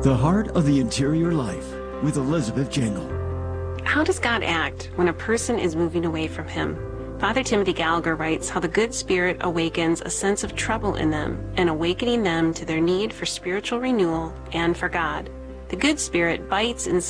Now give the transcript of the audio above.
The Heart of the Interior Life with Elizabeth Jangle. How does God act when a person is moving away from Him? Father Timothy Gallagher writes how the good spirit awakens a sense of trouble in them and awakening them to their need for spiritual renewal and for God. The good spirit bites and